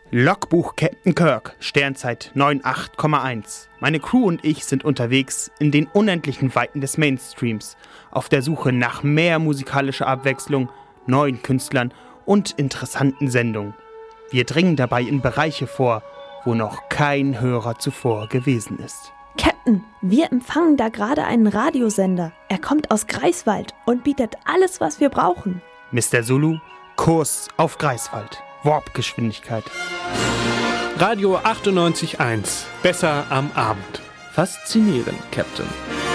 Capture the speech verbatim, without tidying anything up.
Logbuch Captain Kirk, Sternzeit neun acht Komma eins. Meine Crew und ich sind unterwegs in den unendlichen Weiten des Mainstreams, auf der Suche nach mehr musikalischer Abwechslung, neuen Künstlern und interessanten Sendungen. Wir dringen dabei in Bereiche vor, wo noch kein Hörer zuvor gewesen ist. Captain, wir empfangen da gerade einen Radiosender. Er kommt aus Greifswald und bietet alles, was wir brauchen. Mister Zulu, Kurs auf Greifswald. Warp-Geschwindigkeit. Radio achtundneunzig Komma eins. Besser am Abend. Faszinierend, Captain.